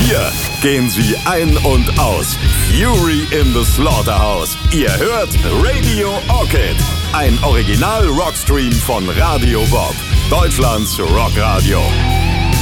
Hier gehen sie ein und aus. Fury in the Slaughterhouse. Ihr hört Radio Orchid. Ein Original-Rockstream von Radio Bob. Deutschlands Rockradio.